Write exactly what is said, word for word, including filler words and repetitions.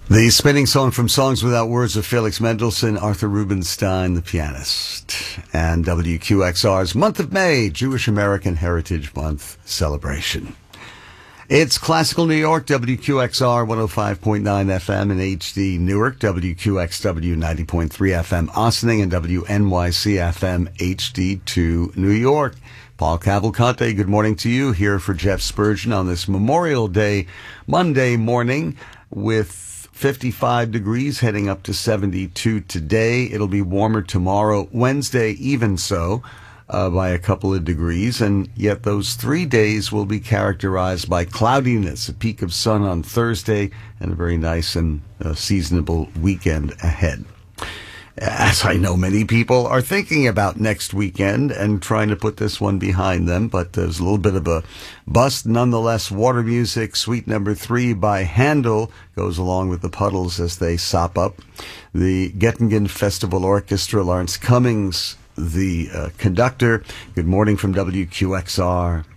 The spinning song from Songs Without Words of Felix Mendelssohn, Arthur Rubinstein, the pianist, and W Q X R's Month of May, Jewish American Heritage Month celebration. It's Classical New York, W Q X R one oh five point nine F M in H D Newark, W Q X W ninety point three F M Ossining, and W N Y C F M H D two New York. Paul Cavalcante, good morning to you, here for Jeff Spurgeon on this Memorial Day, Monday morning, with fifty-five degrees, heading up to seventy-two today. It'll be warmer tomorrow, Wednesday even so, uh, by a couple of degrees, and yet those three days will be characterized by cloudiness, a peak of sun on Thursday, and a very nice and uh, seasonable weekend ahead. As I know, many people are thinking about next weekend and trying to put this one behind them, but there's a little bit of a bust nonetheless. Water Music, Suite Number Three by Handel, goes along with the Puddles as they sop up. The Göttingen Festival Orchestra, Lawrence Cummings, the uh, conductor. Good morning from W Q X R.